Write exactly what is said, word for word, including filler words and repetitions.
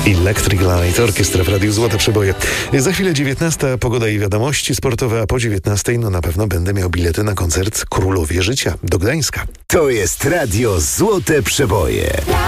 Electric Light, orkiestra w Radiu Złote Przeboje. Za chwilę dziewiętnasta, pogoda i wiadomości sportowe, a po dziewiętnastej no na pewno będę miał bilety na koncert Królowie Życia do Gdańska. To jest Radio Złote Przeboje.